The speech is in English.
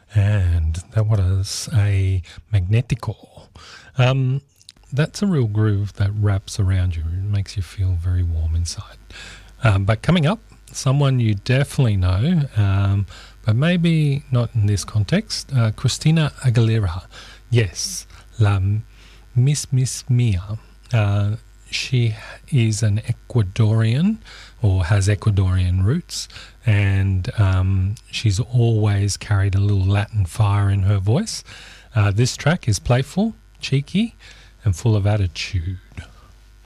And that was a Magnetico. That's a real groove that wraps around you. It makes you feel very warm inside. But coming up, someone you definitely know, but maybe not in this context, Christina Aguilera. Yes, La Miss Mia. She is an Ecuadorian, or has Ecuadorian roots, and she's always carried a little Latin fire in her voice. This track is playful, cheeky, and full of attitude.